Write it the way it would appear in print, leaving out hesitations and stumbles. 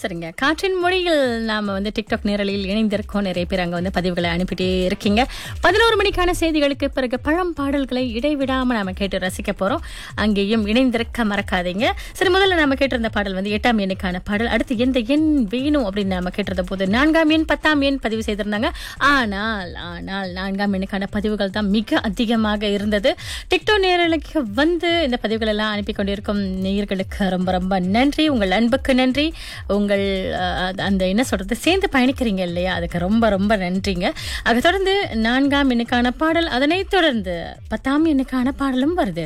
சரிங்க. காற்றின் மொழியில் நாம டிக்டாக் நேரலையில் இணைந்திருக்கோம். நிறைய பேர் அங்க பதிவுகளை அனுப்பிட்டே இருக்கீங்க. 11 மணிக்கான செய்திகளுக்கு பிறகு பழம் பாடல்களை இடைவிடாம நாம கேட்டு ரசிக்க போறோம். அங்கேயும் இணைந்திருக்க மறக்காதீங்க. சரி, முதல்ல நாம கேட்டிருந்த பாடல் 8ஆம் எண்ணுக்கான பாடல். அடுத்து எந்த எண் வேணும் அப்படின்னு நாம கேட்டிருந்த போது 4ஆம் எண் 10ஆம் எண் பதிவு செய்திருந்தாங்க. ஆனால் 4ஆம் எண்ணுக்கான பதிவுகள் தான் மிக அதிகமாக இருந்தது. டிக்டாக் நேரலைக்கு இந்த பதிவுகள் எல்லாம் அனுப்பி கொண்டிருக்கும் நேயர்களுக்கு ரொம்ப ரொம்ப நன்றி. உங்கள் அன்புக்கு நன்றி. உங்கள் அந்த என்ன சொல்றது, சேர்ந்து பயணிக்கிறீங்க இல்லையா, அதுக்கு ரொம்ப ரொம்ப நன்றிங்க. அதை தொடர்ந்து 4ஆம் எண்ணுக்கான பாடல், அதனை தொடர்ந்து 10ஆம் எண்ணுக்கான பாடலும் வருது.